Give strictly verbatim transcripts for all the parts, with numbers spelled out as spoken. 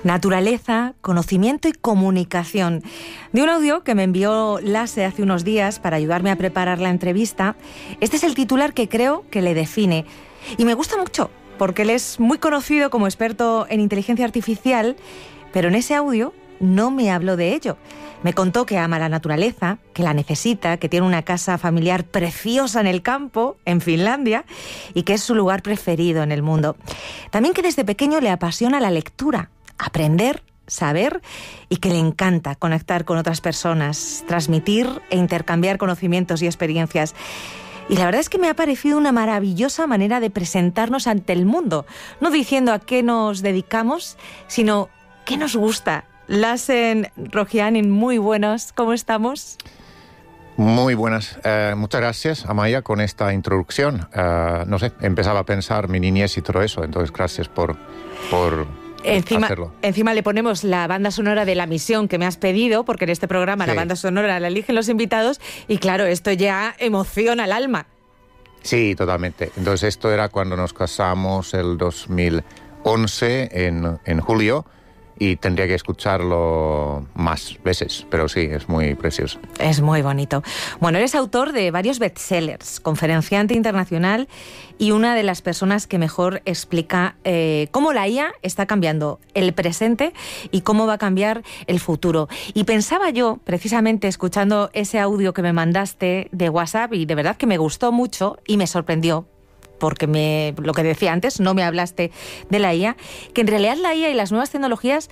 Naturaleza, conocimiento y comunicación. De un audio que me envió Lasse hace unos días para ayudarme a preparar la entrevista, este es el titular que creo que le define. Y me gusta mucho, porque él es muy conocido como experto en inteligencia artificial, pero en ese audio no me habló de ello. Me contó que ama la naturaleza, que la necesita, que tiene una casa familiar preciosa en el campo, en Finlandia, y que es su lugar preferido en el mundo. También que desde pequeño le apasiona la lectura, aprender, saber, y que le encanta conectar con otras personas, transmitir e intercambiar conocimientos y experiencias. Y la verdad es que me ha parecido una maravillosa manera de presentarnos ante el mundo, no diciendo a qué nos dedicamos, sino qué nos gusta. Lasse Rogianin, muy buenos, ¿cómo estamos? Muy buenas. Eh, muchas gracias, Amaya, con esta introducción. Eh, no sé, empezaba a pensar mi niñez y todo eso, entonces gracias por, por encima, hacerlo. Encima le ponemos la banda sonora de la misión que me has pedido, porque en este programa sí, la banda sonora la eligen los invitados, y claro, esto ya emociona al alma. Sí, totalmente. Entonces esto era cuando nos casamos el dos mil once, en, en julio, y tendría que escucharlo más veces, pero sí, es muy precioso. Es muy bonito. Bueno, eres autor de varios bestsellers, conferenciante internacional y una de las personas que mejor explica eh, cómo la I A está cambiando el presente y cómo va a cambiar el futuro. Y pensaba yo, precisamente escuchando ese audio que me mandaste de WhatsApp, y de verdad que me gustó mucho y me sorprendió, porque me, lo que decía antes, no me hablaste de la I A, que en realidad la I A y las nuevas tecnologías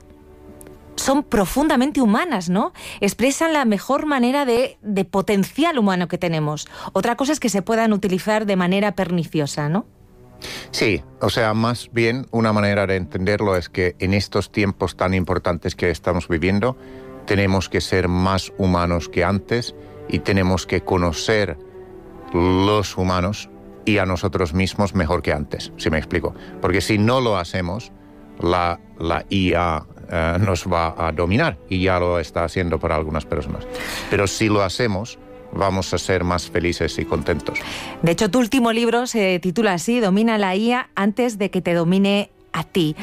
son profundamente humanas, ¿no? Expresan la mejor manera de, de potencial humano que tenemos. Otra cosa es que se puedan utilizar de manera perniciosa, ¿no? Sí, o sea, más bien una manera de entenderlo es que en estos tiempos tan importantes que estamos viviendo, tenemos que ser más humanos que antes y tenemos que conocer los humanos y a nosotros mismos mejor que antes, si me explico. Porque si no lo hacemos, la, la I A eh, nos va a dominar, y ya lo está haciendo para algunas personas. Pero si lo hacemos, vamos a ser más felices y contentos. De hecho, tu último libro se titula así, Domina la I A antes de que te domine a ti.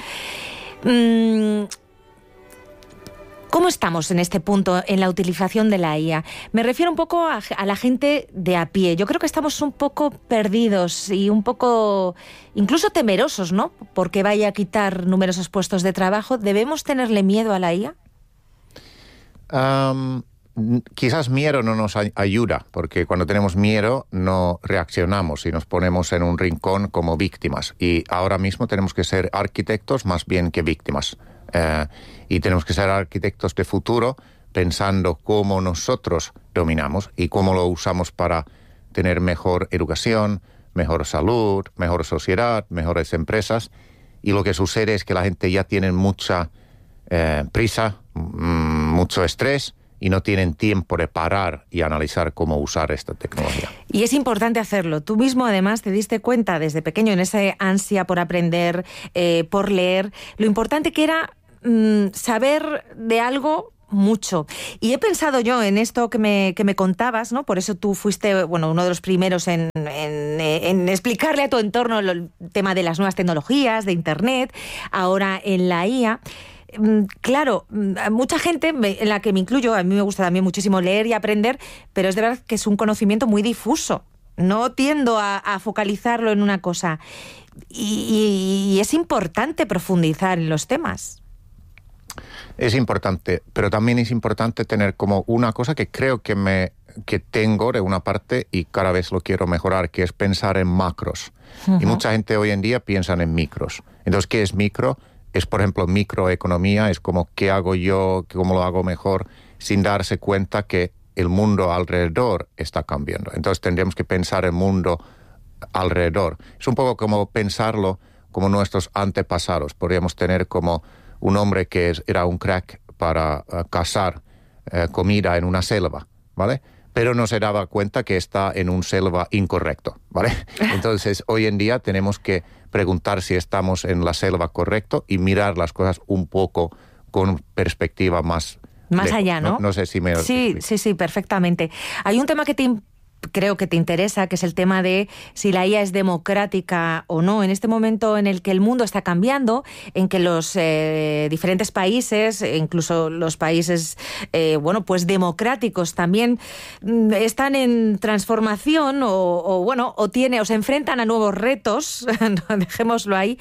Mm. ¿Cómo estamos en este punto en la utilización de la I A? Me refiero un poco a, a la gente de a pie. Yo creo que estamos un poco perdidos y un poco incluso temerosos, ¿no? Porque vaya a quitar numerosos puestos de trabajo. ¿Debemos tenerle miedo a la I A? Um, quizás miedo no nos ayuda, porque cuando tenemos miedo no reaccionamos y nos ponemos en un rincón como víctimas. Y ahora mismo tenemos que ser arquitectos más bien que víctimas. Uh, y tenemos que ser arquitectos de futuro pensando cómo nosotros dominamos y cómo lo usamos para tener mejor educación, mejor salud, mejor sociedad, mejores empresas. Y lo que sucede es que la gente ya tiene mucha eh, prisa, mmm, mucho estrés, y no tienen tiempo de parar y analizar cómo usar esta tecnología. Y es importante hacerlo. Tú mismo, además, te diste cuenta desde pequeño en esa ansia por aprender, eh, por leer, lo importante que era mmm, saber de algo mucho. Y he pensado yo en esto que me, que me contabas, ¿no? Por eso tú fuiste, bueno, uno de los primeros en, en, en explicarle a tu entorno el tema de las nuevas tecnologías, de Internet, ahora en la I A. Claro, mucha gente, en la que me incluyo, a mí me gusta también muchísimo leer y aprender, pero es de verdad que es un conocimiento muy difuso. No tiendo a, a focalizarlo en una cosa. Y, y, y es importante profundizar en los temas. Es importante, pero también es importante tener como una cosa que creo que, me, que tengo de una parte y cada vez lo quiero mejorar, que es pensar en macros. Uh-huh. Y mucha gente hoy en día piensa en micros. Entonces, ¿qué es micro? Es, por ejemplo, microeconomía, es como qué hago yo, cómo lo hago mejor, sin darse cuenta que el mundo alrededor está cambiando. Entonces tendríamos que pensar el mundo alrededor. Es un poco como pensarlo como nuestros antepasados. Podríamos tener como un hombre que es, era un crack para uh, cazar uh, comida en una selva, ¿vale? Pero no se daba cuenta que está en un selva incorrecto, ¿vale? Entonces, hoy en día tenemos que preguntar si estamos en la selva correcto y mirar las cosas un poco con perspectiva más Más lejos, allá, ¿no? ¿no? No sé si me... Sí, sí, sí, perfectamente. Hay un tema que te creo que te interesa, que es el tema de si la I A es democrática o no. En este momento en el que el mundo está cambiando, en que los eh, diferentes países, incluso los países, eh, bueno, pues democráticos también mm, están en transformación o, o bueno, o tiene, o se enfrentan a nuevos retos, dejémoslo ahí.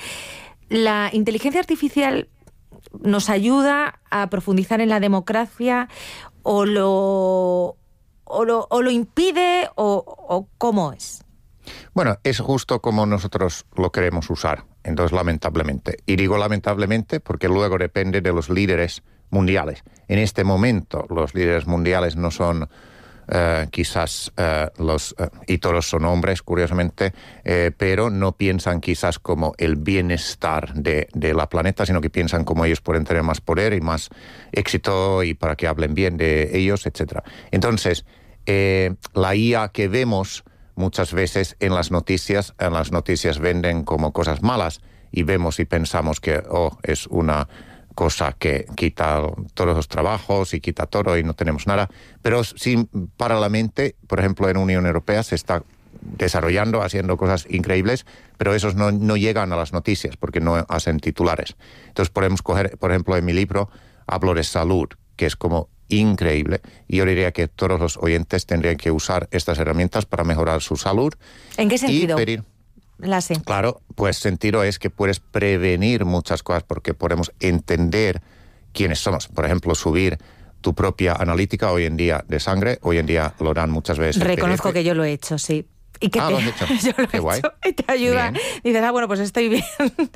La inteligencia artificial nos ayuda a profundizar en la democracia o lo, o lo, o lo impide o, o cómo es. Bueno, es justo como nosotros lo queremos usar, entonces lamentablemente. Y digo lamentablemente porque luego depende de los líderes mundiales. En este momento los líderes mundiales no son Uh, quizás uh, los, uh, y todos son hombres, curiosamente, eh, pero no piensan quizás como el bienestar de, de la planeta, sino que piensan como ellos pueden tener más poder y más éxito y para que hablen bien de ellos, etcétera. Entonces, eh, la I A que vemos muchas veces en las noticias, en las noticias venden como cosas malas y vemos y pensamos que oh, es una cosa que quita todos los trabajos y quita todo y no tenemos nada. Pero sí, paralelamente, por ejemplo, en Unión Europea se está desarrollando, haciendo cosas increíbles, pero esos no, no llegan a las noticias porque no hacen titulares. Entonces podemos coger, por ejemplo, en mi libro hablo de salud, que es como increíble. Y yo diría que todos los oyentes tendrían que usar estas herramientas para mejorar su salud. ¿En qué sentido? Y pedir, La sé. Claro, pues sentido es que puedes prevenir muchas cosas porque podemos entender quiénes somos. Por ejemplo, subir tu propia analítica hoy en día de sangre, hoy en día lo dan muchas veces. Reconozco P D F. Que yo lo he hecho, sí. ¿Y qué ah, te... lo has hecho. Yo lo Qué he guay. hecho y te ayuda. Bien. Y dices, ah, bueno, pues estoy bien.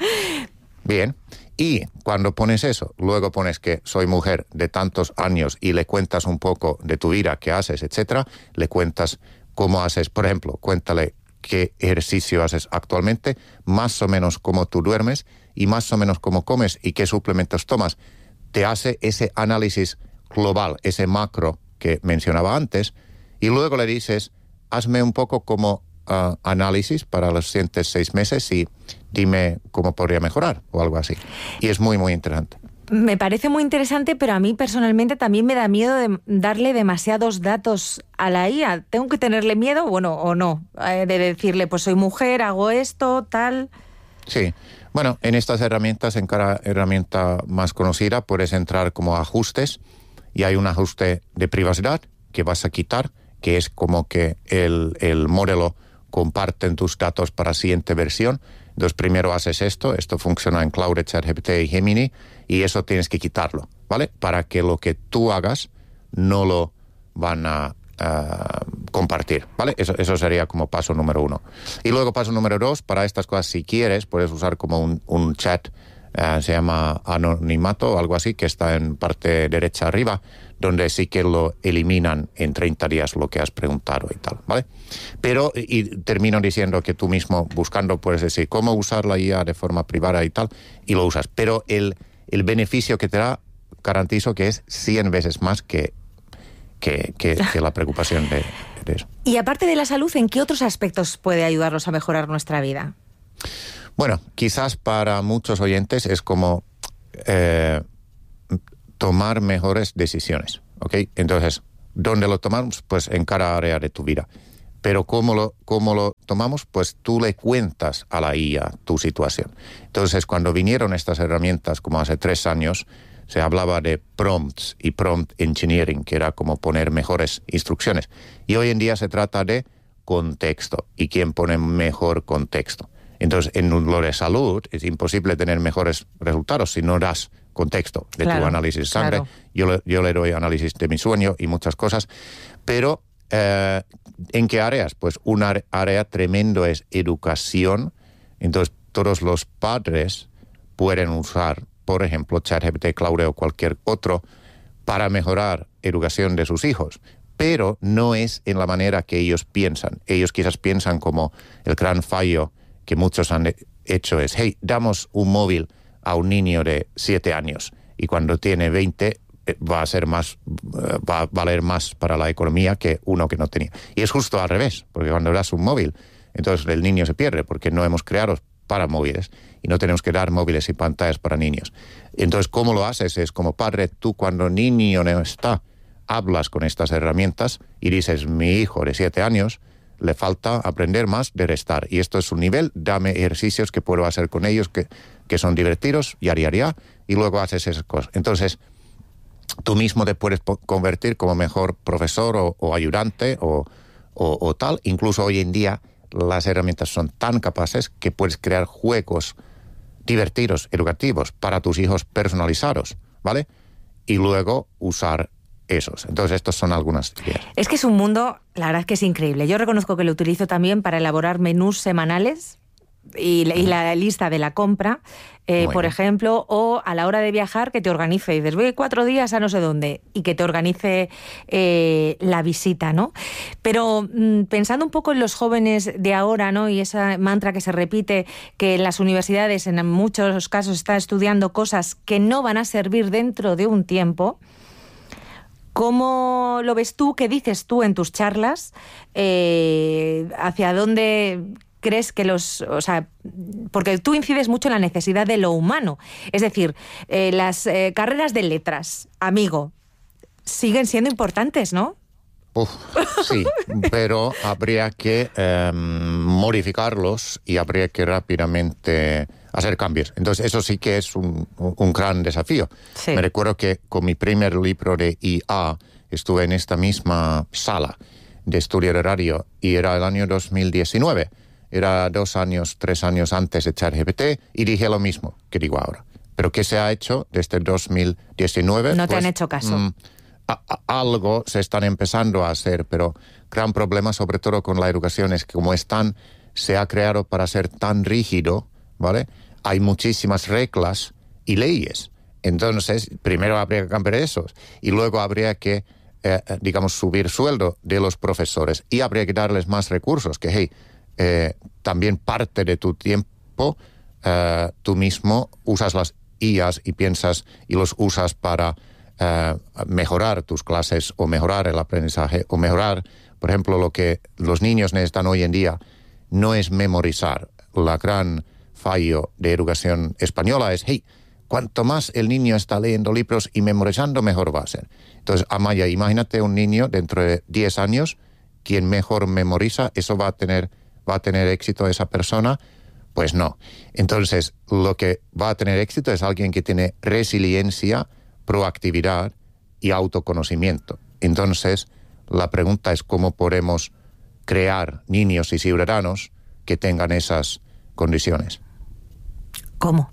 Bien. Y cuando pones eso, luego pones que soy mujer de tantos años y le cuentas un poco de tu vida, qué haces, etcétera, le cuentas cómo haces, por ejemplo, cuéntale qué ejercicio haces actualmente, más o menos cómo tú duermes y más o menos cómo comes y qué suplementos tomas. Te hace ese análisis global, ese macro que mencionaba antes, y luego le dices, hazme un poco como uh, análisis para los siguientes seis meses y dime cómo podría mejorar o algo así. Y es muy, muy interesante. Me parece muy interesante, pero a mí personalmente también me da miedo de darle demasiados datos a la I A. ¿Tengo que tenerle miedo, bueno, o no? Eh, de decirle, pues soy mujer, hago esto, tal... Sí. Bueno, en estas herramientas, en cada herramienta más conocida, puedes entrar como ajustes y hay un ajuste de privacidad que vas a quitar, que es como que el, el modelo comparte tus datos para la siguiente versión. Entonces, primero haces esto, esto funciona en Claude, ChatGPT y Gemini, y eso tienes que quitarlo, ¿vale? Para que lo que tú hagas no lo van a uh, compartir, ¿vale? Eso, eso sería como paso número uno. Y luego paso número dos, para estas cosas, si quieres, puedes usar como un, un chat, uh, se llama anonimato o algo así, que está en parte derecha arriba, donde sí que lo eliminan en treinta días lo que has preguntado y tal, ¿vale? Pero, y termino diciendo que tú mismo buscando puedes decir cómo usar la I A de forma privada y tal, y lo usas. Pero el, el beneficio que te da, garantizo que es cien veces más que, que, que, que la preocupación de, de eso. Y aparte de la salud, ¿en qué otros aspectos puede ayudarnos a mejorar nuestra vida? Bueno, quizás para muchos oyentes es como... Eh, tomar mejores decisiones, ¿ok? Entonces, ¿dónde lo tomamos? Pues en cada área de tu vida. Pero ¿cómo lo, cómo lo tomamos? Pues tú le cuentas a la I A tu situación. Entonces, cuando vinieron estas herramientas, como hace tres años, se hablaba de prompts y prompt engineering, que era como poner mejores instrucciones. Y hoy en día se trata de contexto y quién pone mejor contexto. Entonces, en lo de salud es imposible tener mejores resultados si no das contexto de claro, tu análisis de sangre. Claro. Yo, le, yo le doy análisis de mi sueño y muchas cosas. Pero, eh, ¿en qué áreas? Pues una área tremendo es educación. Entonces, todos los padres pueden usar, por ejemplo, ChatGPT, Claude o cualquier otro para mejorar educación de sus hijos. Pero no es en la manera que ellos piensan. Ellos quizás piensan como el gran fallo que muchos han hecho es, hey, damos un móvil a un niño de siete años y cuando tiene veinte va a ser más, va a valer más para la economía que uno que no tenía. Y es justo al revés, porque cuando das un móvil, entonces el niño se pierde porque no hemos creado para móviles y no tenemos que dar móviles y pantallas para niños. Entonces, ¿cómo lo haces? Es como padre, tú cuando el niño no está hablas con estas herramientas y dices, mi hijo de siete años le falta aprender más de restar. Y esto es su nivel, dame ejercicios que puedo hacer con ellos que, que son divertidos, ya, ya, ya, y luego haces esas cosas. Entonces, tú mismo te puedes convertir como mejor profesor o, o ayudante o, o, o tal. Incluso hoy en día las herramientas son tan capaces que puedes crear juegos divertidos, educativos, para tus hijos personalizados, ¿vale? Y luego usar esos. Entonces, estos son algunas ideas. Es que es un mundo, la verdad es que es increíble. Yo reconozco que lo utilizo también para elaborar menús semanales y, y la lista de la compra, eh, por ejemplo, o a la hora de viajar que te organice. Y dices, voy cuatro días a no sé dónde, y que te organice eh, la visita, ¿no? Pero mmm, pensando un poco en los jóvenes de ahora, ¿no? Y esa mantra que se repite, que en las universidades en muchos casos están estudiando cosas que no van a servir dentro de un tiempo. ¿Cómo lo ves tú? ¿Qué dices tú en tus charlas? Eh, ¿Hacia dónde crees que los... O sea, porque tú incides mucho en la necesidad de lo humano. Es decir, eh, las eh, carreras de letras, amigo, siguen siendo importantes, ¿no? Uf, sí, pero habría que eh, modificarlos y habría que rápidamente hacer cambios. Entonces, eso sí que es un, un gran desafío. Sí. Me recuerdo que con mi primer libro de I A estuve en esta misma sala de estudio de radio y era el año dos mil diecinueve. Era dos años, tres años antes de ChatGPT y dije lo mismo que digo ahora. Pero ¿qué se ha hecho desde dos mil diecinueve? No te pues, han hecho caso. Mmm, A, a, algo se están empezando a hacer, pero gran problema sobre todo con la educación es que como están, se ha creado para ser tan rígido, ¿vale? Hay muchísimas reglas y leyes. Entonces, primero habría que cambiar esos y luego habría que, eh, digamos, subir sueldo de los profesores y habría que darles más recursos, que, hey, eh, también parte de tu tiempo, eh, tú mismo usas las I As y piensas y los usas para Uh, mejorar tus clases o mejorar el aprendizaje o mejorar, por ejemplo, lo que los niños necesitan hoy en día no es memorizar. La gran fallo de educación española es, hey, cuanto más el niño está leyendo libros y memorizando, mejor va a ser. Entonces, Amaya, imagínate un niño dentro de diez años, quien mejor memoriza, ¿eso va a tener, va a tener éxito esa persona? Pues no. Entonces, lo que va a tener éxito es alguien que tiene resiliencia, proactividad y autoconocimiento. Entonces, la pregunta es cómo podemos crear niños y ciudadanos que tengan esas condiciones. ¿Cómo?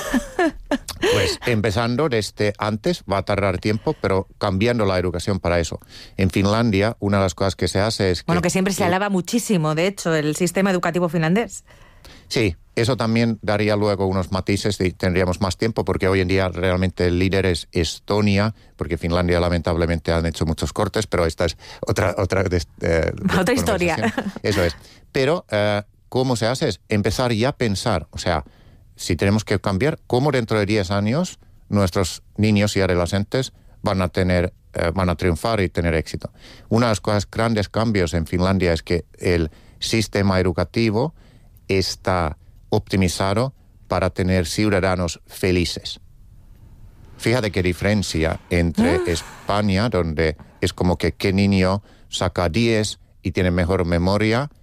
Pues empezando desde antes, va a tardar tiempo, pero cambiando la educación para eso. En Finlandia, una de las cosas que se hace es que... Bueno, que siempre se alaba muchísimo, de hecho, el sistema educativo finlandés. Sí, eso también daría luego unos matices y tendríamos más tiempo, porque hoy en día realmente el líder es Estonia, porque Finlandia lamentablemente han hecho muchos cortes, pero esta es otra otra, de, eh, otra historia. Eso es. Pero, eh, ¿cómo se hace? Es empezar ya a pensar, o sea, si tenemos que cambiar, ¿cómo dentro de diez años nuestros niños y adolescentes van a tener, eh, van a triunfar y tener éxito? Una de las cosas, grandes cambios en Finlandia es que el sistema educativo está optimizado para tener ciudadanos felices. Fíjate qué diferencia entre ah. España, donde es como que qué niño saca diez y tiene mejor memoria,